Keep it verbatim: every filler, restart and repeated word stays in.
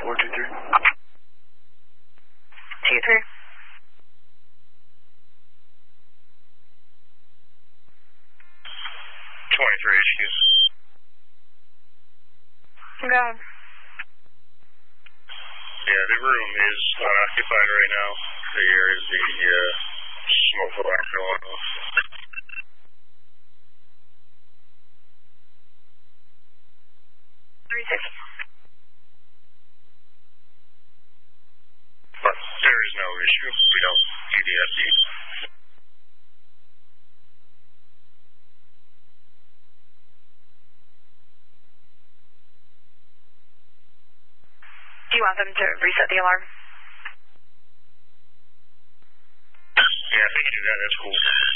four two three. two three. twenty-three H Q. Go ahead. Yeah, the room is unoccupied right now. There is the uh, smoke alarm going off. three six. But there is no issue. We don't P D S E. Do you want them to reset the alarm? Yeah, if they can do that, that's cool.